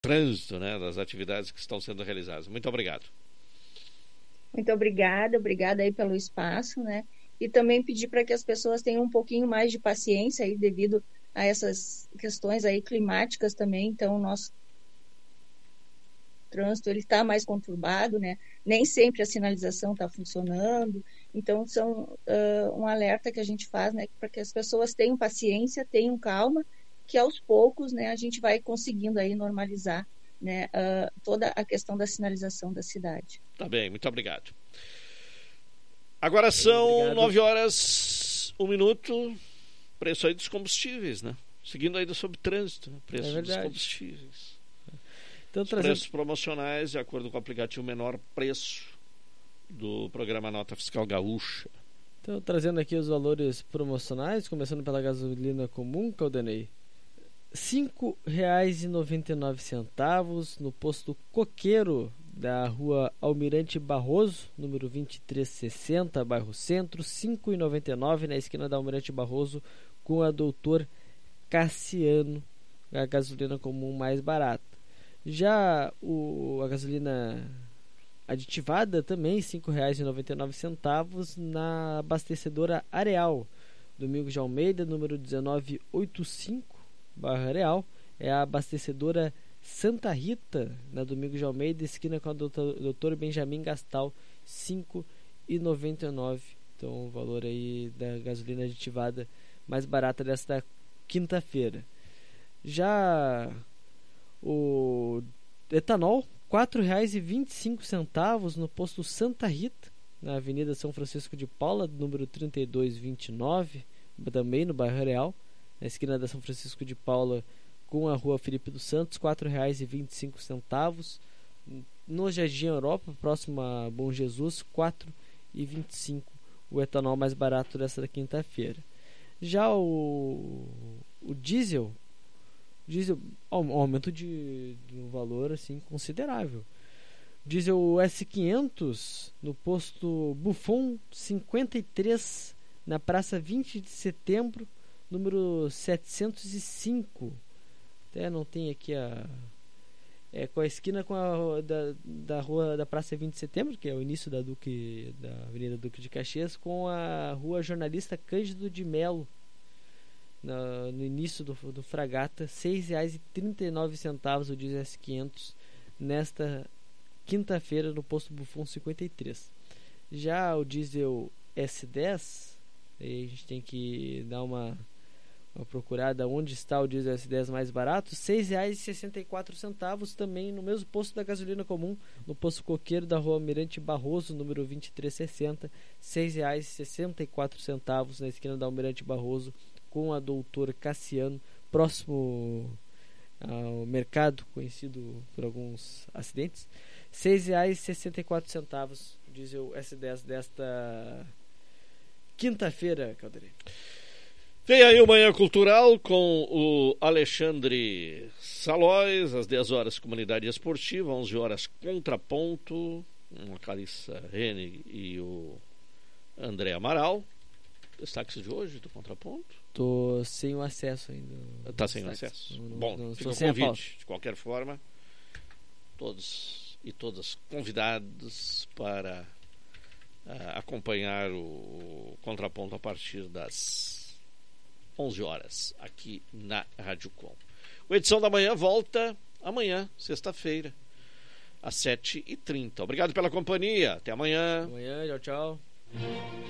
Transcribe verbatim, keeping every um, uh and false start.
trânsito, né, das atividades que estão sendo realizadas. Muito obrigado. Muito obrigada, obrigada aí pelo espaço, né? E também pedir para que as pessoas tenham um pouquinho mais de paciência aí devido a essas questões aí climáticas também. Então, o nosso trânsito ele está mais conturbado, né? Nem sempre a sinalização está funcionando. Então, são uh, um alerta que a gente faz, né? Para que as pessoas tenham paciência, tenham calma, que aos poucos, né, a gente vai conseguindo aí normalizar, né, uh, toda a questão da sinalização da cidade. Tá bem, muito obrigado. Agora são obrigado. nove horas, um minuto, preço aí dos combustíveis, né? Seguindo ainda sobre trânsito, né? Preço é dos combustíveis. Então, Os trazendo... preços promocionais, de acordo com o aplicativo menor preço do programa Nota Fiscal Gaúcha. Então, trazendo aqui os valores promocionais, começando pela gasolina comum, Caldenei. cinco reais e noventa e nove centavos no posto Coqueiro da rua Almirante Barroso, número vinte e três sessenta, bairro Centro. Cinco reais e noventa e nove centavos na esquina da Almirante Barroso com a Doutor Cassiano, a gasolina comum mais barata. Já o, a gasolina aditivada também, cinco reais e noventa e nove centavos na abastecedora Areal, Domingos de Almeida, número dezenove oitenta e cinco, bairro Areal. É a abastecedora Santa Rita, na Domingos de Almeida, esquina com a doutor Benjamin Gastal, cinco reais e noventa e nove centavos. Então, o valor aí da gasolina aditivada mais barata desta quinta-feira. Já o etanol, quatro reais e vinte e cinco centavos no posto Santa Rita, na Avenida São Francisco de Paula, número trinta e dois vinte e nove, também no bairro Areal, na esquina da São Francisco de Paula com a rua Felipe dos Santos, quatro reais e vinte e cinco centavos. No Jardim Europa, próximo a Bom Jesus, quatro reais e vinte e cinco centavos, o etanol mais barato desta quinta-feira. Já o, o diesel, diesel um aumento de, de um valor assim considerável. Diesel S quinhentos no posto Buffon cinquenta e três, na Praça vinte de Setembro, número setecentos e cinco. Até não tem aqui a é com a esquina com a da, da rua da Praça vinte de Setembro, que é o início da Duque da Avenida Duque de Caxias, com a rua Jornalista Cândido de Melo, na, no início do, do Fragata. Seis reais e trinta e nove centavos o diesel S quinhentos nesta quinta-feira no posto Buffon cinquenta e três. Já o diesel S dez, aí a gente tem que dar uma, uma procurada onde está o diesel S dez mais barato. Seis reais e sessenta e quatro centavos também no mesmo posto da gasolina comum, no posto Coqueiro da rua Almirante Barroso, número vinte e três sessenta. Seis reais e sessenta e quatro centavos na esquina da Almirante Barroso com a Doutor Cassiano, próximo ao mercado conhecido por alguns acidentes. Seis reais e sessenta e quatro centavos diesel S dez desta quinta-feira, Calderei. Vem aí o Manhã Cultural com o Alexandre Salóis, às dez horas Comunidade Esportiva, onze horas Contraponto, a Clarissa Hennig e o André Amaral. Destaques de hoje do Contraponto? Tô sem o acesso ainda. Tá sem o acesso? Não, Bom, não, fica o convite. De qualquer forma, todos e todas convidados para uh, acompanhar o Contraponto a partir das onze horas, aqui na Rádio Com. O Edição da Manhã volta amanhã, sexta-feira, às sete e trinta. Obrigado pela companhia. Até amanhã. Até amanhã, tchau, tchau.